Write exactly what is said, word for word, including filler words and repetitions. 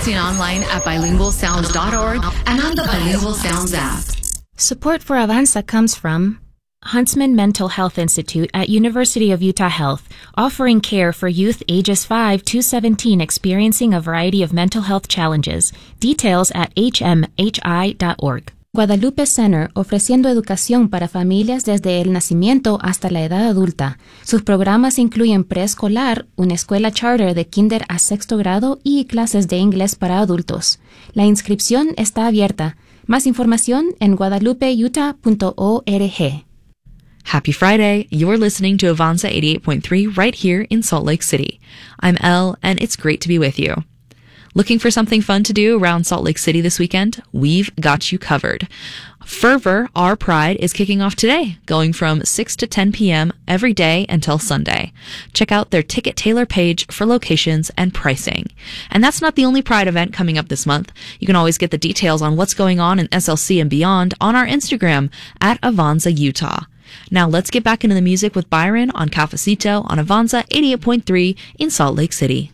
broadcasting online at bilingual sounds dot org and on the Bilingual Sounds app. Support for Avanza comes from Huntsman Mental Health Institute at University of Utah Health, offering care for youth ages five to seventeen experiencing a variety of mental health challenges. Details at h m h i dot org. Guadalupe Center, ofreciendo educación para familias desde el nacimiento hasta la edad adulta. Sus programas incluyen preescolar, una escuela charter de kinder a sexto grado y clases de inglés para adultos. La inscripción está abierta. Más información en guadalupe utah punto org. Happy Friday! You're listening to Avanza eighty-eight point three right here in Salt Lake City. I'm Elle, and it's great to be with you. Looking for something fun to do around Salt Lake City this weekend? We've got you covered. Fervor, Our Pride, is kicking off today, going from six to ten p.m. every day until Sunday. Check out their Ticket Tailor page for locations and pricing. And that's not the only Pride event coming up this month. You can always get the details on what's going on in S L C and beyond on our Instagram at Avanza Utah. Now let's get back into the music with Byron on Cafecito on Avanza eighty-eight point three in Salt Lake City.